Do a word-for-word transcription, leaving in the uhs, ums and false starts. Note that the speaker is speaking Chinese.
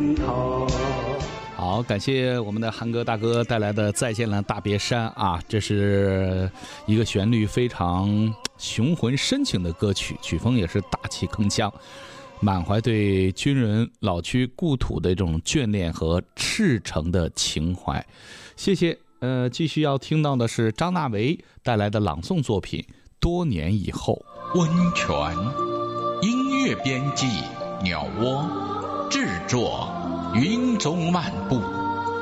尽头。 好，感谢我们的韩哥大哥带来的《再见了大别山》啊，这是一个旋律非常雄浑深情的歌曲，曲风也是大气铿锵，满怀对军人老区故土的这种眷恋和赤诚的情怀。谢谢。呃，继续要听到的是张大为带来的朗诵作品《多年以后》。 温泉音乐编辑鸟窝制作云中漫步。